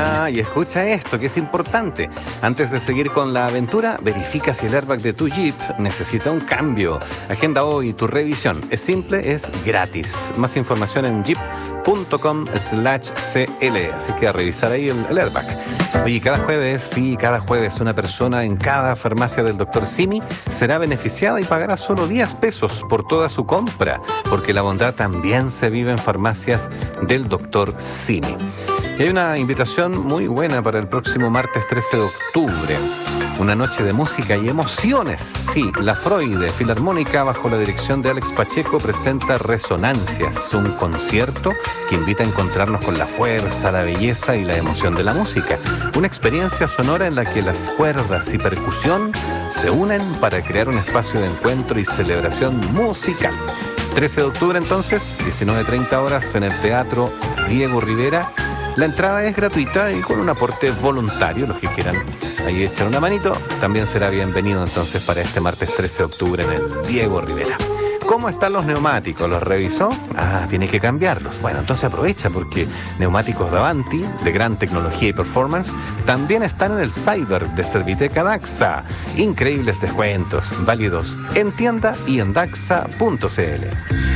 Ah, y escucha esto, que es importante. Antes de seguir con la aventura, verifica si el airbag de tu Jeep necesita un cambio. Agenda hoy tu revisión. Es simple, es gratis. Más información en jeep.com/cl. Así que a revisar ahí el airbag. Oye, cada jueves una persona en cada farmacia del Dr. Simi será beneficiada y pagará solo 10 pesos por toda su compra, porque la bondad también se vive en farmacias del Dr. Simi. Y hay una invitación muy buena para el próximo martes 13 de octubre. Una noche de música y emociones. Sí, la Freude Filarmónica, bajo la dirección de Alex Pacheco, presenta Resonancias, un concierto que invita a encontrarnos con la fuerza, la belleza y la emoción de la música. Una experiencia sonora en la que las cuerdas y percusión se unen para crear un espacio de encuentro y celebración musical. 13 de octubre entonces, 19:30 horas en el Teatro Diego Rivera. La entrada es gratuita y con un aporte voluntario, los que quieran ahí echar una manito, también será bienvenido entonces para este martes 13 de octubre en el Diego Rivera. ¿Cómo están los neumáticos? ¿Los revisó? Ah, tiene que cambiarlos. Bueno, entonces aprovecha porque neumáticos Davanti, de gran tecnología y performance, también están en el Cyber de Serviteca Daxa. Increíbles descuentos, válidos en tienda y en daxa.cl.